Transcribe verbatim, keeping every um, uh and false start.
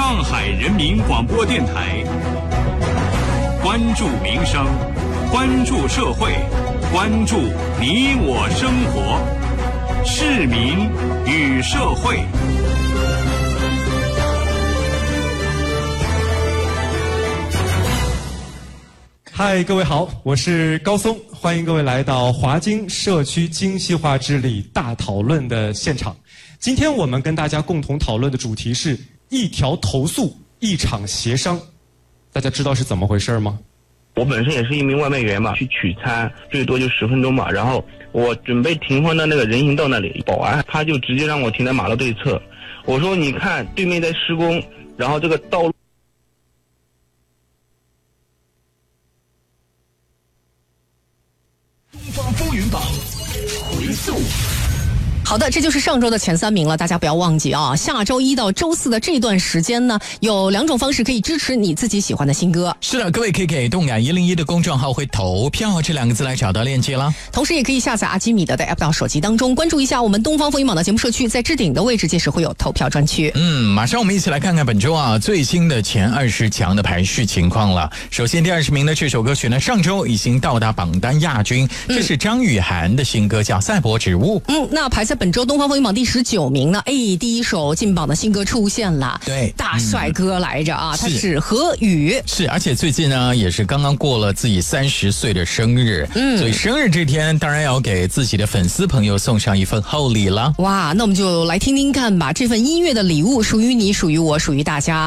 上海人民广播电台，关注民生，关注社会，关注你我生活，市民与社会。 嗨，各位好，我是高松，欢迎各位来到华京社区精细化治理大讨论的现场。今天我们跟大家共同讨论的主题是一条投诉，一场协商。大家知道是怎么回事吗？ 我本身也是一名外卖员嘛，去取餐最多就十分钟嘛，然后我准备停放到那个人行道那里，保安他就直接让我停在马路对侧。我说你看对面在施工，然后这个道路东方风云榜回溯。 好的，这就是上周的前三名了，大家不要忘记啊！下周一到周四的这段时间呢，有两种方式可以支持你自己喜欢的新歌。 是的，各位可以给动感一零一的公众号会投票这两个字来找到链接啦。 同时也可以下载阿基米德的 app 到手机当中，关注一下我们东方风云榜的节目社区，在置顶的位置届时会有投票专区。 嗯，马上我们一起来看看本周啊最新的前二十强的排序情况了。首先第二十名的这首歌曲呢，上周已经到达榜单亚军，这是张雨涵的新歌叫《赛博植物》。 嗯，那排在本周东方风云榜第十九名呢，哎，第一首进榜的新歌出现了， 对， 大帅哥来着啊，他是何宇， 是，而且最近呢也是刚刚过了自己三十岁的生日，嗯，所以生日这天当然要给自己的粉丝朋友送上一份厚礼了。 哇，那我们就来听听看吧，这份音乐的礼物属于你，属于我，属于大家。